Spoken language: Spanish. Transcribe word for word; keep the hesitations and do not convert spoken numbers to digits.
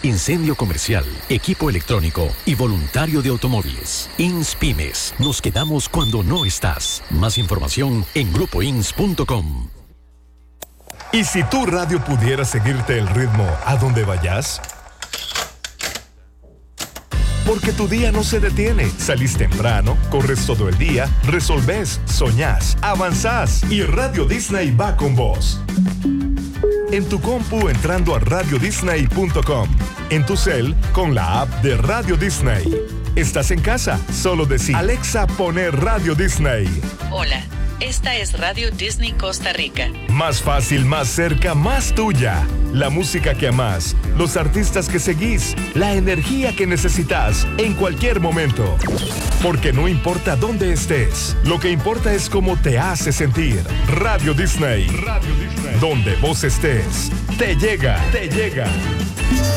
incendio comercial, equipo electrónico y voluntario de automóviles. INSPYMES. Nos quedamos cuando no estás. Más información en grupo ins punto com. ¿Y si tu radio pudiera seguirte el ritmo a donde vayas? Porque tu día no se detiene. Salís temprano, corres todo el día, resolvés, soñás, avanzás y Radio Disney va con vos. En tu compu entrando a radio disney punto com. En tu cel con la app de Radio Disney. Estás en casa, solo decí Alexa, poner Radio Disney. Hola, esta es Radio Disney Costa Rica. Más fácil, más cerca, más tuya. La música que amás, los artistas que seguís, la energía que necesitas en cualquier momento. Porque no importa dónde estés, lo que importa es cómo te hace sentir. Radio Disney. Radio Disney. Donde vos estés, te llega, te llega.